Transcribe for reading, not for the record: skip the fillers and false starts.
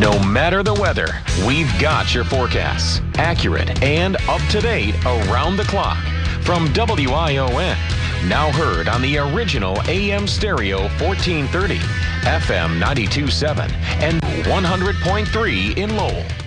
No matter the weather, we've got your forecasts. Accurate and up-to-date around the clock. From WION. Now heard on the original AM stereo 1430, FM 92.7, and 100.3 in Lowell.